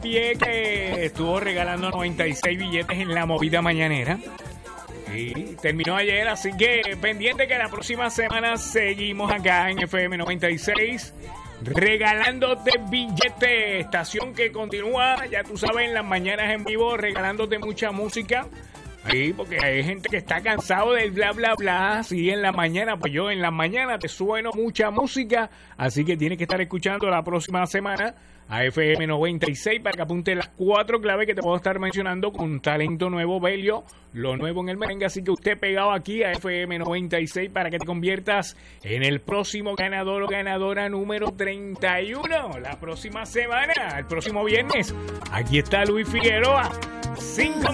pie que estuvo regalando 96 billetes en la movida mañanera. Y terminó ayer, así que pendiente que la próxima semana seguimos acá en FM 96 regalándote billetes. Estación que continúa, ya tú sabes, en las mañanas en vivo regalándote mucha música. Sí, porque hay gente que está cansado del bla bla bla. Sí, en la mañana, pues yo en la mañana te sueno mucha música, así que tienes que estar escuchando la próxima semana a FM 96 para que apunte las 4 claves que te puedo estar mencionando con talento nuevo, Belio, lo nuevo en el merengue. Así que usted pegado aquí a FM 96 para que te conviertas en el próximo ganador o ganadora número 31 la próxima semana, el próximo viernes. Aquí está Luis Figueroa. 5